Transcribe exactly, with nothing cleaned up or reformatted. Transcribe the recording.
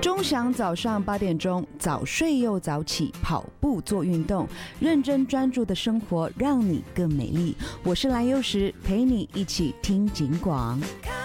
钟祥早上八点钟，早睡又早起，跑步做运动，认真专注的生活，让你更美丽。我是蓝优时，陪你一起听警广。